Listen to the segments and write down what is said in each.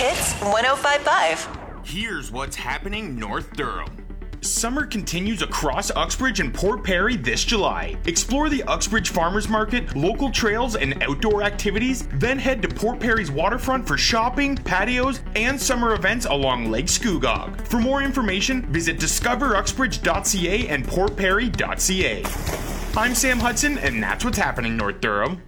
Hits 105.5. Here's what's happening North Durham. Summer continues across Uxbridge and Port Perry this July. Explore the Uxbridge Farmers Market, local trails, and outdoor activities. Then head to Port Perry's waterfront for shopping, patios, and summer events along Lake Scugog. For more information, visit discoveruxbridge.ca and portperry.ca. I'm Sam Hudson, and that's what's happening North Durham.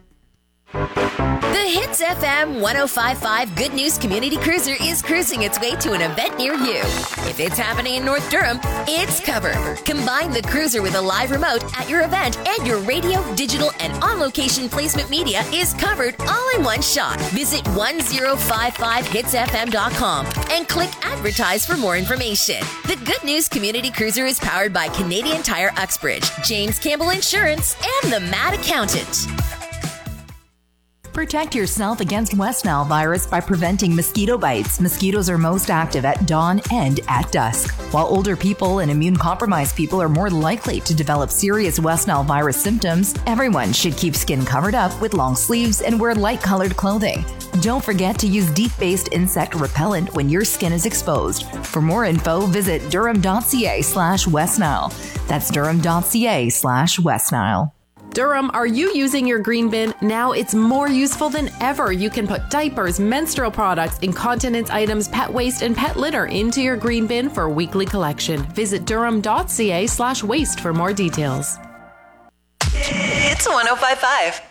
The Hits FM 105.5 Good News Community Cruiser is cruising its way to an event near you. If it's happening in North Durham, it's covered. Combine the cruiser with a live remote at your event, and your radio, digital, and on-location placement media is covered all in one shot. Visit 1055hitsfm.com and click Advertise for more information. The Good News Community Cruiser is powered by Canadian Tire Uxbridge, James Campbell Insurance, and the Mad Accountant. Protect yourself against West Nile virus by preventing mosquito bites. Mosquitoes are most active at dawn and at dusk. While older people and immune-compromised people are more likely to develop serious West Nile virus symptoms, everyone should keep skin covered up with long sleeves and wear light-colored clothing. Don't forget to use DEET-based insect repellent when your skin is exposed. For more info, visit durham.ca/West Nile. That's durham.ca/West Nile. Durham, are you using your green bin? Now it's more useful than ever. You can put diapers, menstrual products, incontinence items, pet waste, and pet litter into your green bin for weekly collection. Visit durham.ca/waste for more details. It's 105.5.